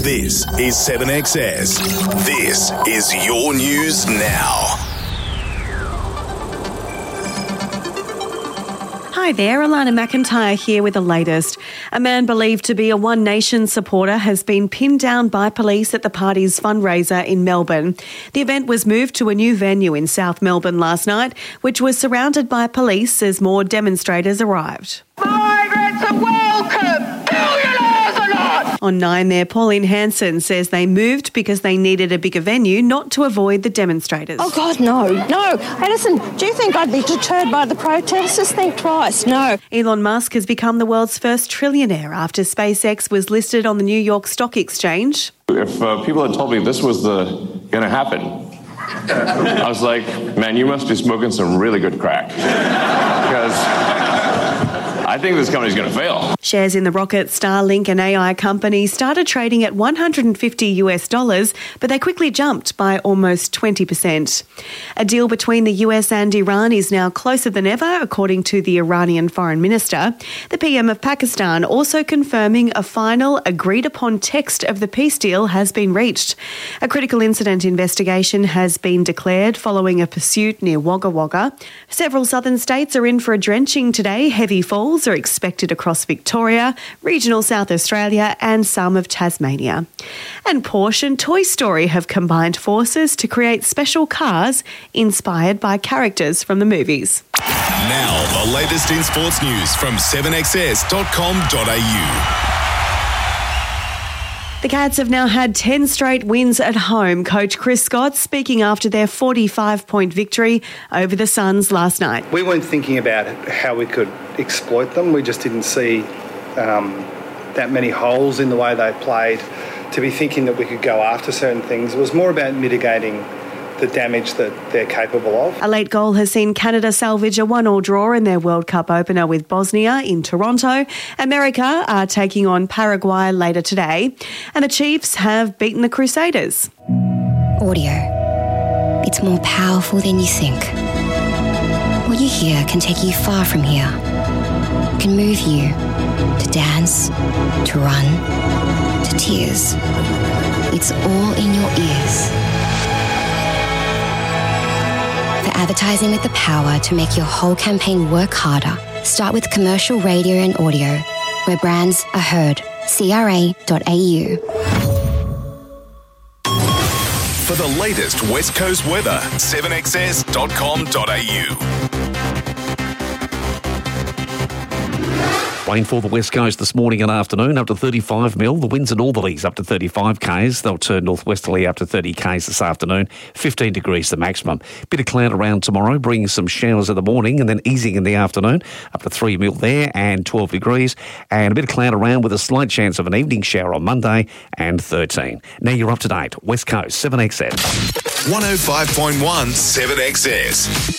This is 7XS. This is your news now. Hi there, Alana McIntyre here with the latest. A man believed to be a One Nation supporter has been pinned down by police at the party's fundraiser in Melbourne. The event was moved to a new venue in South Melbourne last night, which was surrounded by police as more demonstrators arrived. Migrants are welcome! Billionaires are not! On 9 there, Pauline Hanson says they moved because they needed a bigger venue, not to avoid the demonstrators. Oh, God, no. Hey, listen, do you think I'd be deterred by the protesters? Think twice, no. Elon Musk has become the world's first trillionaire after SpaceX was listed on the New York Stock Exchange. If people had told me this was going to happen, I was like, man, you must be smoking some really good crack. Because I think this company's going to fail. Shares in the rocket, Starlink and AI company started trading at $150, but they quickly jumped by almost 20%. A deal between the US and Iran is now closer than ever, according to the Iranian foreign minister. The PM of Pakistan also confirming a final agreed-upon text of the peace deal has been reached. A critical incident investigation has been declared following a pursuit near Wagga Wagga. Several southern states are in for a drenching today. Heavy falls are expected across Victoria, regional South Australia and some of Tasmania. And Porsche and Toy Story have combined forces to create special cars inspired by characters from the movies. Now, the latest in sports news from 7XS.com.au. The Cats have now had 10 straight wins at home. Coach Chris Scott speaking after their 45-point victory over the Suns last night. We weren't thinking about how we could exploit them. We just didn't see that many holes in the way they played to be thinking that we could go after certain things. It was more about mitigating the damage that they're capable of. A late goal has seen Canada salvage a 1-1 draw in their World Cup opener with Bosnia in Toronto. America are taking on Paraguay later today. And the Chiefs have beaten the Crusaders. Audio. It's more powerful than you think. What you hear can take you far from here. Can move you to dance, to run, to tears. It's all in your ears. Advertising with the power to make your whole campaign work harder. Start with commercial radio and audio, where brands are heard. CRA.au. For the latest West Coast weather, 7XS.com.au. Rain for the west coast this morning and afternoon, up to 35 mil. The winds in Alderleys up to 35 k's. They'll turn northwesterly up to 30 k's this afternoon. 15 degrees the maximum. Bit of cloud around tomorrow, bringing some showers in the morning and then easing in the afternoon. Up to 3 mil there and 12 degrees. And a bit of cloud around with a slight chance of an evening shower on Monday and 13. Now you're up to date. West Coast, 7XS. 105.1 7XS.